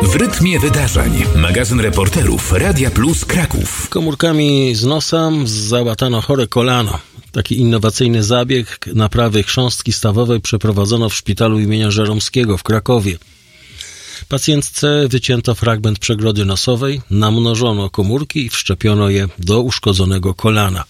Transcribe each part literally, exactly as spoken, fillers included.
W rytmie wydarzeń. Magazyn reporterów Radia Plus Kraków. Komórkami z nosa załatano chore kolano. Taki innowacyjny zabieg naprawy chrząstki stawowej przeprowadzono w szpitalu imienia Żeromskiego w Krakowie. Pacjentce wycięto fragment przegrody nosowej, namnożono komórki i wszczepiono je do uszkodzonego kolana.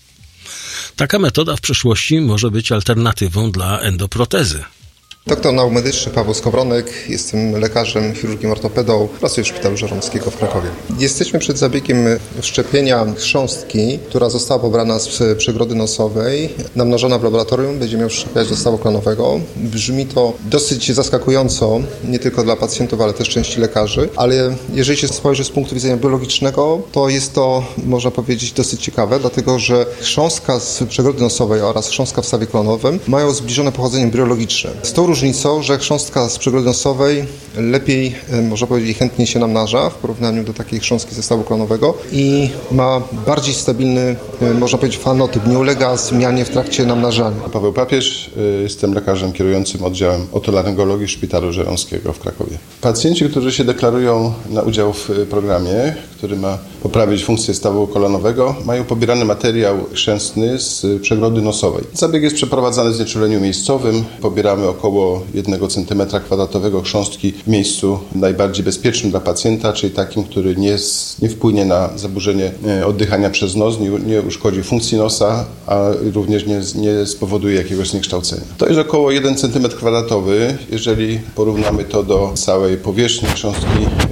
Taka metoda w przyszłości może być alternatywą dla endoprotezy. Doktor nauk medycznych Paweł Skowronek, jestem lekarzem, chirurgiem ortopedą, pracuję w Szpitalu Żeromskiego w Krakowie. Jesteśmy przed zabiegiem wszczepienia chrząstki, która została pobrana z przegrody nosowej, namnożona w laboratorium, będziemy ją wszczepiać do stawu klanowego. Brzmi to dosyć zaskakująco, nie tylko dla pacjentów, ale też części lekarzy, ale jeżeli się spojrzy z punktu widzenia biologicznego, to jest to, można powiedzieć, dosyć ciekawe, dlatego że chrząstka z przegrody nosowej oraz chrząstka w stawie klanowym mają zbliżone pochodzenie embriologiczne. Z tą różnicą, że chrząstka z przegrody nosowej lepiej, można powiedzieć, chętniej się namnaża w porównaniu do takiej chrząstki ze stawu klanowego i ma bardziej stabilny, można powiedzieć, fenotyp, nie ulega zmianie w trakcie namnażania. Paweł Papież, jestem lekarzem kierującym oddziałem otolaryngologii Szpitalu Żeromskiego w Krakowie. Pacjenci, którzy się deklarują na udział w programie, który ma poprawić funkcję stawu kolanowego, mają pobierany materiał chrzęstny z przegrody nosowej. Zabieg jest przeprowadzany w znieczuleniu miejscowym. Pobieramy około jednego centymetra kwadratowego chrząstki w miejscu najbardziej bezpiecznym dla pacjenta, czyli takim, który nie, nie wpłynie na zaburzenie oddychania przez nos, nie, nie uszkodzi funkcji nosa, a również nie, nie spowoduje jakiegoś zniekształcenia. To jest około jeden centymetr kwadratowy. Jeżeli porównamy to do całej powierzchni chrząstki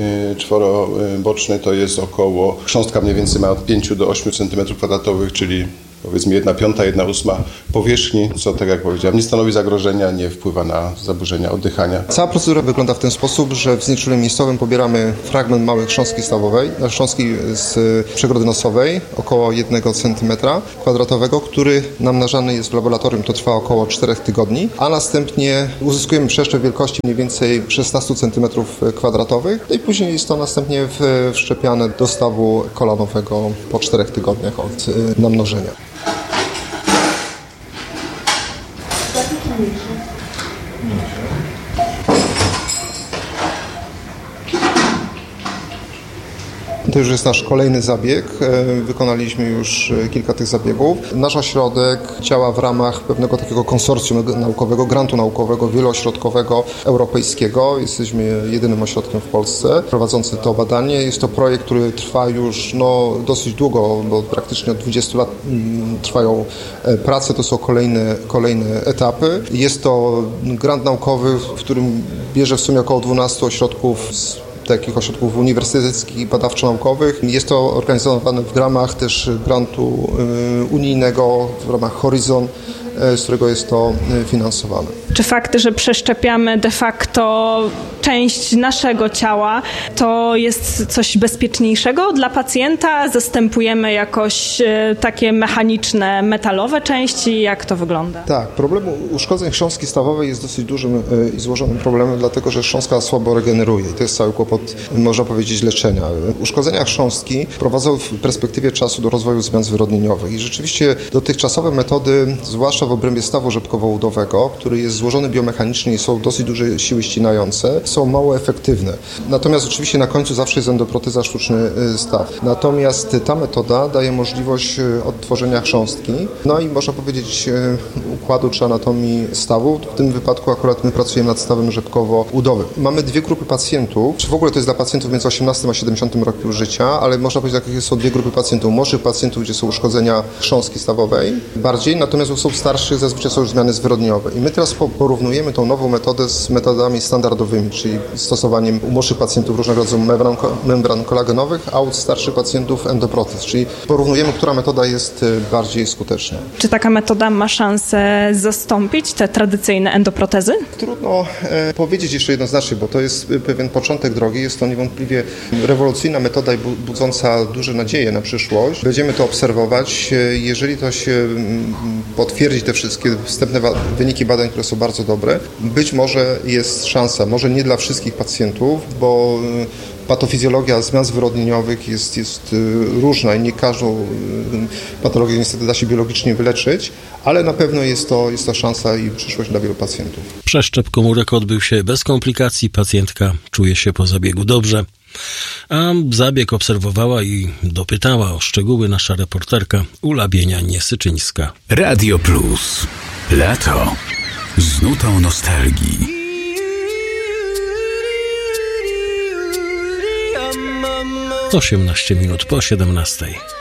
czworobocznej, to jest około, chrząstka mniej więcej ma od pięciu do ośmiu centymetrów kwadratowych, czyli powiedzmy jedna piąta, jedna ósma powierzchni, co, tak jak powiedziałem, nie stanowi zagrożenia, nie wpływa na zaburzenia oddychania. Cała procedura wygląda w ten sposób, że w znieczuleniu miejscowym pobieramy fragment małej chrząstki stawowej, chrząstki z przegrody nosowej, około jednego centymetra kwadratowego, który namnażany jest w laboratorium, to trwa około czterech tygodni, a następnie uzyskujemy przeszczep wielkości mniej więcej szesnaście centymetrów kwadratowych, no i później jest to następnie wszczepiane do stawu kolanowego po czterech tygodniach od namnożenia. To już jest nasz kolejny zabieg. Wykonaliśmy już kilka tych zabiegów. Nasz ośrodek działa w ramach pewnego takiego konsorcjum naukowego, grantu naukowego, wielośrodkowego, europejskiego. Jesteśmy jedynym ośrodkiem w Polsce prowadzący to badanie. Jest to projekt, który trwa już no, dosyć długo, bo praktycznie od dwudziestu lat trwają prace. To są kolejne, kolejne etapy. Jest to grant naukowy, w którym bierze w sumie około dwunastu ośrodków z takich ośrodków uniwersyteckich i badawczo-naukowych. Jest to organizowane w ramach też grantu unijnego, w ramach Horizon, z którego jest to finansowane. Czy fakt, że przeszczepiamy de facto część naszego ciała, to jest coś bezpieczniejszego dla pacjenta? Zastępujemy jakoś takie mechaniczne, metalowe części? Jak to wygląda? Tak, problem uszkodzeń chrząstki stawowej jest dosyć dużym i złożonym problemem, dlatego że chrząstka słabo regeneruje i to jest cały kłopot, można powiedzieć, leczenia. Uszkodzenia chrząstki prowadzą w perspektywie czasu do rozwoju zmian zwyrodnieniowych i rzeczywiście dotychczasowe metody, zwłaszcza w obrębie stawu rzepkowo-udowego, który jest złożony biomechanicznie i są dosyć duże siły ścinające, są mało efektywne. Natomiast oczywiście na końcu zawsze jest endoproteza, sztuczny staw. Natomiast ta metoda daje możliwość odtworzenia chrząstki, no i można powiedzieć układu czy anatomii stawu. W tym wypadku akurat my pracujemy nad stawem rzepkowo-udowym. Mamy dwie grupy pacjentów, czy w ogóle to jest dla pacjentów między osiemnastym a siedemdziesiątym roku życia, ale można powiedzieć, że są dwie grupy pacjentów. Młodszych pacjentów, gdzie są uszkodzenia chrząstki stawowej bardziej, natomiast u są starszych zazwyczaj są już zmiany zwyrodnieniowe. I my teraz porównujemy tą nową metodę z metodami standardowymi, czyli stosowaniem u młodszych pacjentów różnego rodzaju membran, membran kolagenowych, a u starszych pacjentów endoprotez, czyli porównujemy, która metoda jest bardziej skuteczna. Czy taka metoda ma szansę zastąpić te tradycyjne endoprotezy? Trudno e, powiedzieć jeszcze jednoznacznie, bo to jest pewien początek drogi. Jest to niewątpliwie rewolucyjna metoda i budząca duże nadzieje na przyszłość. Będziemy to obserwować. Jeżeli to się potwierdzi, te wszystkie wstępne wyniki badań, które są bardzo dobre, być może jest szansa, może nie dla wszystkich pacjentów, bo Patofizjologia zmian zwyrodnieniowych jest, jest różna i nie każdą patologię niestety da się biologicznie wyleczyć, ale na pewno jest to, jest to szansa i przyszłość dla wielu pacjentów. Przeszczep komórek odbył się bez komplikacji, pacjentka czuje się po zabiegu dobrze. A zabieg obserwowała i dopytała o szczegóły nasza reporterka Ula Bienia-Niesyczyńska. Radio Plus. Lato z nutą nostalgii. osiemnaście minut po siedemnastej.